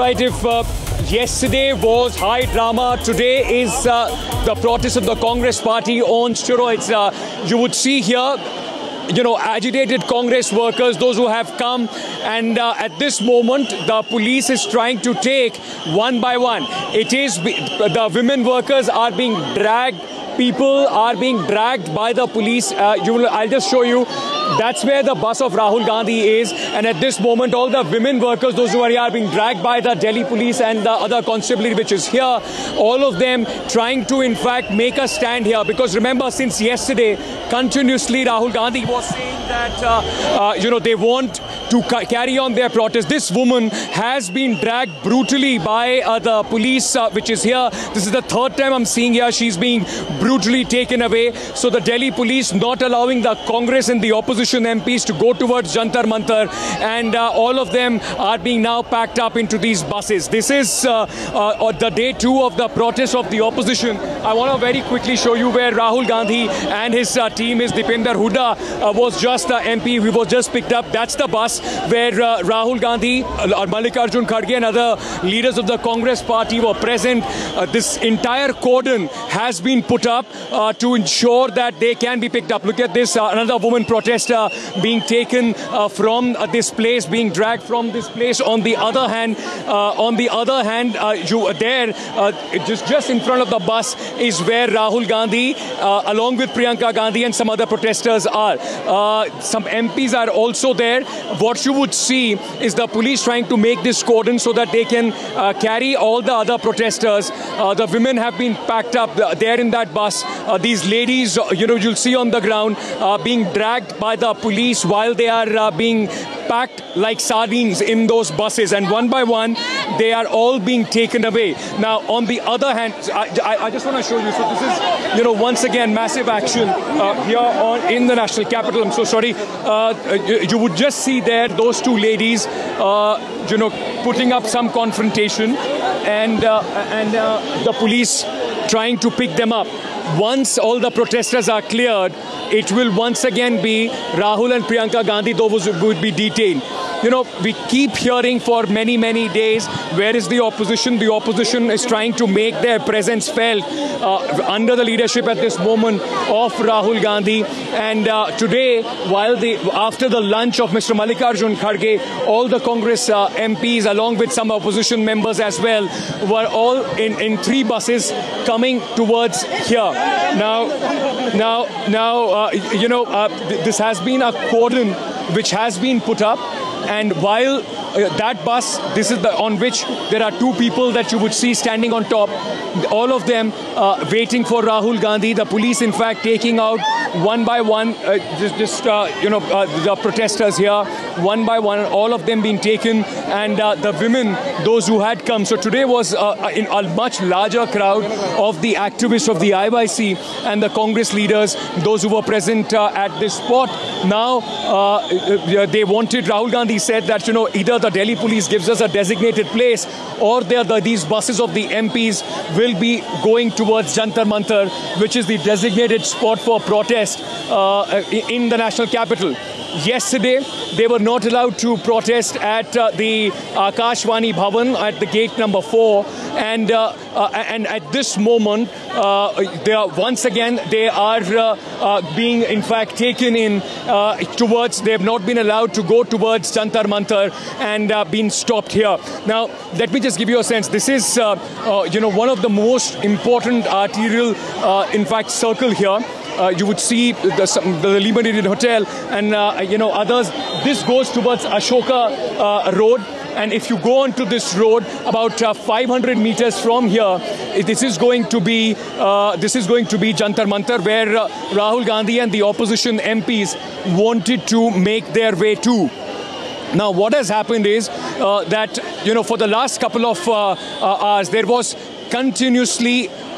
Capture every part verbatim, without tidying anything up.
right, if uh, yesterday was high drama, today is uh, the protest of the Congress party on steroids. Uh, you would see here, you know, agitated Congress workers, those who have come, and uh, at this moment, the police is trying to take one by one. It is, the women workers are being dragged, people are being dragged by the police. Uh, you will, I'll just show you. That's where the bus of Rahul Gandhi is, and at this moment all the women workers, those who are here, are being dragged by the Delhi police and the other constabulary which is here. All of them trying to in fact make a stand here, because remember, since yesterday continuously Rahul Gandhi was saying that uh, uh, you know, they want to ca carry on their protest. This woman has been dragged brutally by uh, the police uh, which is here. This is the third time I'm seeing here she's being brutally taken away. So the Delhi police not allowing the Congress and the opposition M Ps to go towards Jantar Mantar, and uh, all of them are being now packed up into these buses. This is uh, uh, the day two of the protest of the opposition. I want to very quickly show you where Rahul Gandhi and his uh, team is. Dipender Hooda uh, was just the M P who was just picked up. That's the bus where uh, Rahul Gandhi, uh, Mallikarjun Kharge and other leaders of the Congress party were present. Uh, this entire cordon has been put up uh, to ensure that they can be picked up. Look at this, uh, another woman protester being taken uh, from uh, this place, being dragged from this place. On the other hand, uh, on the other hand, uh, you uh, there, uh, just just in front of the bus is where Rahul Gandhi, uh, along with Priyanka Gandhi and some other protesters are. Uh, some M Ps are also there. What you would see is the police trying to make this cordon so that they can uh, carry all the other protesters. Uh, the women have been packed up there in that bus. Uh, these ladies, you know, you'll see on the ground uh, being dragged by the police while they are uh, being packed like sardines in those buses, and one by one they are all being taken away. Now on the other hand, I, I, I just want to show you, so this is, you know, once again massive action uh, here on in the national capital. I'm so sorry. Uh, you, you would just see there those two ladies uh, you know, putting up some confrontation, and uh, and uh, the police trying to pick them up. Once all the protesters are cleared, it will once again be Rahul and Priyanka Gandhi, those who would be detained. You know, we keep hearing for many, many days, where is the opposition? The opposition is trying to make their presence felt uh, under the leadership at this moment of Rahul Gandhi. And uh, today, while the after the lunch of Mister Mallikarjun Kharge, all the Congress uh, M Ps, along with some opposition members as well, were all in, in three buses coming towards here. Now, now, now, uh, you know, uh, th this has been a cordon which has been put up. And while uh, that bus, this is the on which there are two people that you would see standing on top, all of them uh, waiting for Rahul Gandhi. The police, in fact, taking out one by one, uh, just, just uh, you know, uh, the protesters here, one by one, all of them being taken, and uh, the women, those who had come. So today was uh, in a much larger crowd of the activists of the I Y C and the Congress leaders, those who were present uh, at this spot. Now, uh, they wanted, Rahul Gandhi said that, you know, either the Delhi police gives us a designated place, or the, these buses of the M Ps will be going towards Jantar Mantar, which is the designated spot for protest uh, in the national capital. Yesterday, they were not allowed to protest at uh, the Akashvani Bhavan at the gate number four, and uh, uh, and at this moment, uh, they are once again they are uh, uh, being in fact taken in uh, towards. They have not been allowed to go towards Jantar Mantar and uh, been stopped here. Now, let me just give you a sense. This is uh, uh, you know, one of the most important arterial, uh, in fact, circle here. Uh, you would see the, the Lee Hotel and uh, you know, others. This goes towards Ashoka uh, Road, and if you go onto this road about uh, five hundred meters from here, this is going to be uh, this is going to be Jantar Mantar, where uh, Rahul Gandhi and the opposition M Ps wanted to make their way to. Now, what has happened is uh, that, you know, for the last couple of uh, uh, hours, there was continuously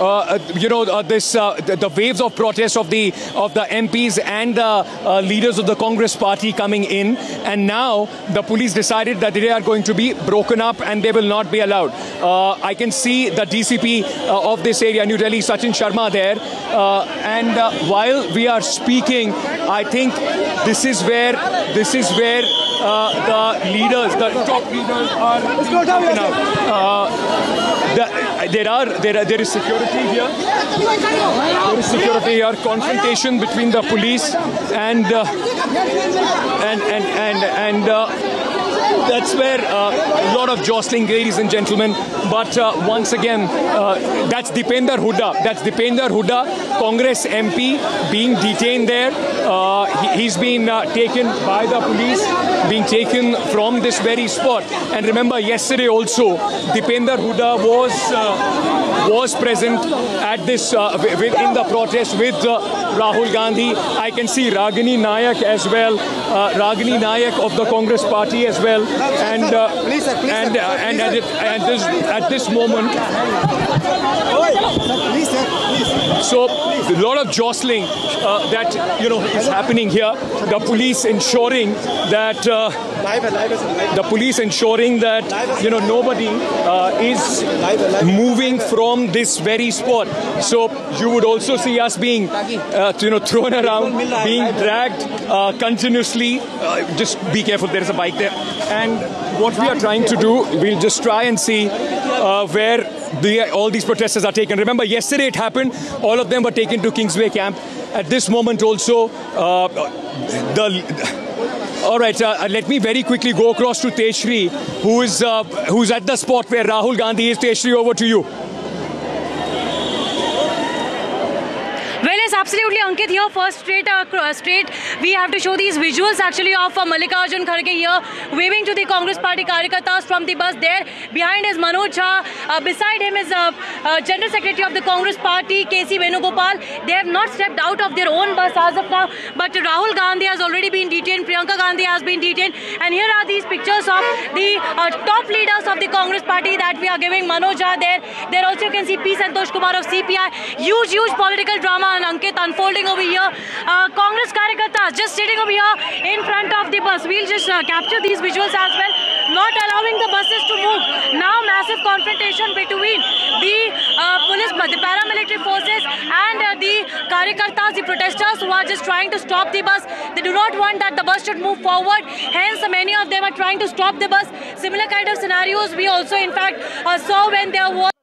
uh, you know, uh, this uh, the, the waves of protest of the of the M Ps and the uh, leaders of the Congress party coming in, and now the police decided that they are going to be broken up and they will not be allowed. Uh, I can see the D C P uh, of this area, New Delhi, Sachin Sharma there, uh, and uh, while we are speaking, I think this is where this is where uh, the leaders, the top leaders, are taken out. Uh, the, there are there are, there is security here. There is security here. Confrontation between the police and uh, and and and and. Uh, That's where uh, a lot of jostling, ladies and gentlemen. But uh, once again, uh, that's Dipender Hooda. That's Dipender Hooda, Congress M P, being detained there. Uh, he, he's been uh, taken by the police, being taken from this very spot. And remember, yesterday also, Dipender Hooda was uh, was present at this uh, in the protest with uh, Rahul Gandhi. I can see Ragini Nayak as well. Uh, Ragini Nayak of the Congress party as well. And uh, please, sir, please, and, uh, and at, it, at this at this moment, please, sir, please. So a lot of jostling uh, that you know is happening here. The police ensuring that uh, the police ensuring that you know nobody uh, is moving from this very spot. So you would also see us being uh, you know thrown around, being dragged uh, continuously. Uh, just be careful. There is a bike there. And what we are trying to do, we'll just try and see uh, where the, all these protesters are taken. Remember, yesterday it happened. All of them were taken to Kingsway camp. At this moment also, uh, the... All right, uh, let me very quickly go across to Tejshri, who is, uh, who's at the spot where Rahul Gandhi is. Tejshri, over to you. Well, yes, absolutely, Ankit. Here, first straight, uh, straight, we have to show these visuals actually of uh, Mallikarjun Kharge here, waving to the Congress Party Karyakartas from the bus. There, behind is Manoj Jha. Uh, beside him is uh, uh, General Secretary of the Congress Party, K C Venugopal. They have not stepped out of their own bus as of now, but Rahul Gandhi has already been detained. Priyanka Gandhi has been detained. And here are these pictures of the uh, top leaders of the Congress Party that we are giving. Manoj Jha there. There also you can see P. Santosh Kumar of C P I. Huge, huge political drama and Ankit unfolding over here. Uh, Congress Karyakartas just sitting over here in front of the bus. We'll just uh, capture these visuals as well. Not allowing the buses to move. Now massive confrontation between the uh, police, the paramilitary forces and uh, the Karyakartas, the protesters who are just trying to stop the bus. They do not want that the bus should move forward. Hence, many of them are trying to stop the bus. Similar kind of scenarios we also in fact uh, saw when there was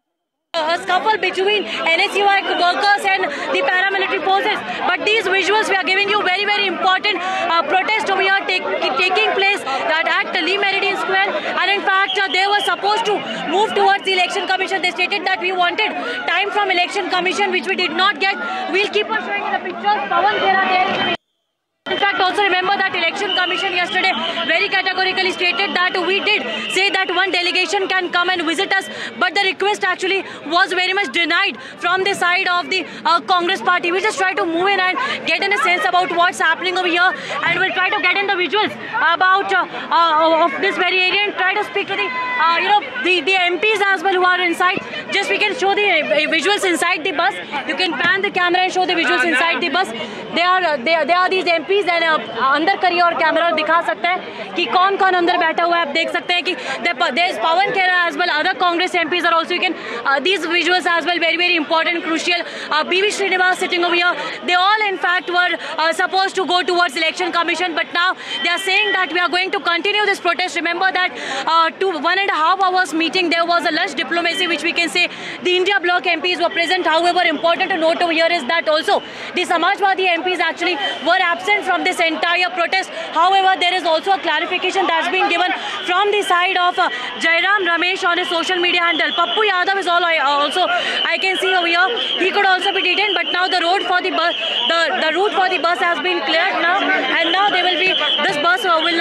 a scuffle between N S U I workers and the paramilitary forces. But these visuals we are giving you very, very important uh, protest over here take, taking place that at Lee Meridian Square. And in fact, uh, they were supposed to move towards the Election Commission. They stated that we wanted time from Election Commission, which we did not get. We'll keep on showing you the pictures. Pawan Khera there. In fact, also remember that Election Commission yesterday very categorically stated that we did say that one delegation can come and visit us, but the request actually was very much denied from the side of the uh, Congress party. We just try to move in and get in a sense about what's happening over here, and we'll try to get in the visuals about uh, uh, of this very area and try to speak to the uh, you know the the M Ps as well who are inside. Just we can show the uh, visuals inside the bus. You can pan the camera and show the visuals inside the bus. They are uh, they, they are these M Ps. And अंदर करिए और camera दिखा सकते हैं कि कौन कौन अंदर बैठा हुआ है. आप देख सकते हैं कि there is Pawan Khera as well, other Congress M Ps are also. You can uh, these visuals as well very very important, crucial. Uh, B V Srinivas sitting over here. They all in fact were uh, supposed to go towards Election Commission, but now they are saying that we are going to continue this protest. Remember that uh, two one and a half hours meeting there was a lush diplomacy, which we can say the India Bloc M Ps were present. However, important to note over here is that also the Samajwadi M Ps actually were absent from this entire protest. However, there is also a clarification that's been given from the side of uh, Jairam Ramesh on his social media handle. Pappu Yadav is all, uh, also, I can see over here, he could also be detained, but now the road for the bus, the, the route for the bus has been cleared now, and now they will be, this bus uh, will now be allowed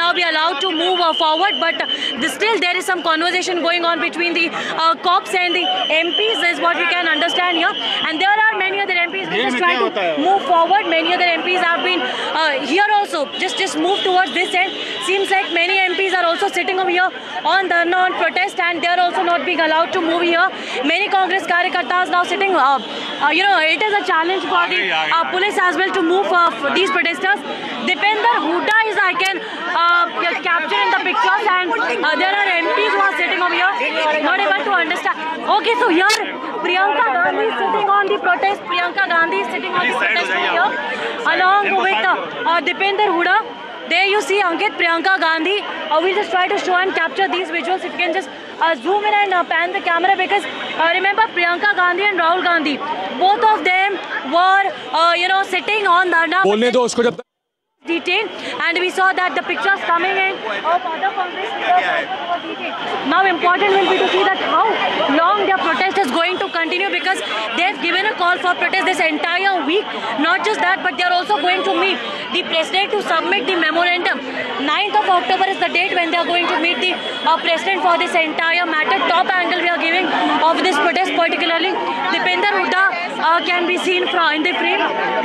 allowed to move uh, forward, but uh, the, still there is some conversation going on between the uh, cops and the M Ps is what we can understand here. And there are many other M Ps who just trying to move forward. Many other M Ps have been uh, here also, just, just move towards this end. Seems like many M Ps are also sitting over here on the non protest, and they are also not being allowed to move here. Many Congress Karyakartas now sitting, uh, uh, you know, it is a challenge for the uh, police as well to move uh, for these protesters. Dipender Hooda is, I can uh, capture in the pictures, and uh, there are M Ps who are sitting over here, not able to understand. Okay, so here Priyanka Gandhi is sitting on the protest. Priyanka Gandhi is sitting on the protest here, along with uh, uh, Dipender Hooda. There you see Ankit, Priyanka Gandhi. Uh, we'll just try to show and capture these visuals. If you can just uh, zoom in and uh, pan the camera, because uh, remember Priyanka Gandhi and Rahul Gandhi, both of them were, uh, you know, sitting on the detained, and we saw that the pictures coming in of other Congress leaders were detained. Now important will be to see that how long their protest is going to continue, because they have given a call for protest this entire week. Not just that, but they are also going to meet the president to submit the memorandum. ninth of October is the date when they are going to meet the uh, president for this entire matter. Top angle we are giving of this protest, particularly Dipender Hooda uh, can be seen from in the frame.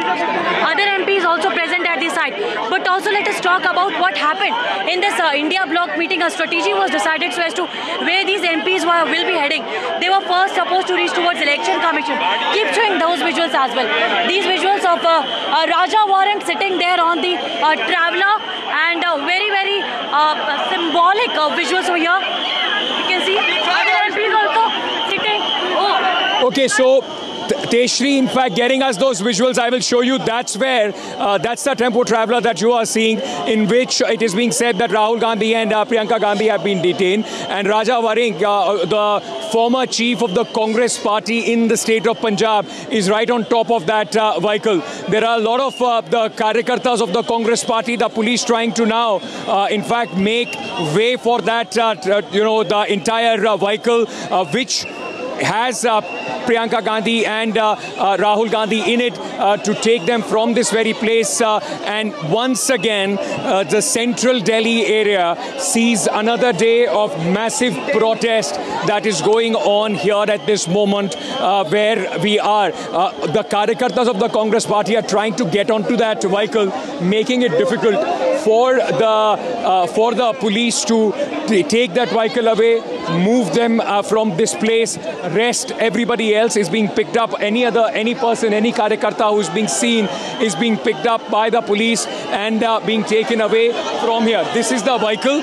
Other M Ps also present at the side. But also let us talk about what happened in this uh, India bloc meeting. A strategy was decided so as to where these M Ps were, will be heading. They were first supposed to reach towards Election Commission. Keep showing those visuals as well. These visuals of uh, uh, Raja Warren sitting there on the uh, Traveller, and uh, very very uh, symbolic uh, visuals over here. You can see other M Ps also sitting. Oh. Okay, so Teshri, in fact, getting us those visuals, I will show you. That's where, uh, that's the Tempo Traveller that you are seeing, in which it is being said that Rahul Gandhi and uh, Priyanka Gandhi have been detained. And Raja Waring, uh, the former chief of the Congress party in the state of Punjab, is right on top of that uh, vehicle. There are a lot of uh, the Karyakartas of the Congress party, the police trying to now, uh, in fact, make way for that, uh, you know, the entire uh, vehicle, uh, which has uh, Priyanka Gandhi and uh, uh, Rahul Gandhi in it uh, to take them from this very place. Uh, and once again, uh, the central Delhi area sees another day of massive protest that is going on here at this moment uh, where we are. Uh, the Karyakartas of the Congress party are trying to get onto that vehicle, making it difficult for the, uh, for the police to take that vehicle away, move them uh, from this place. Rest everybody else is being picked up. Any other, any person, any Karyakarta who is being seen is being picked up by the police and uh, being taken away from here. This is the vehicle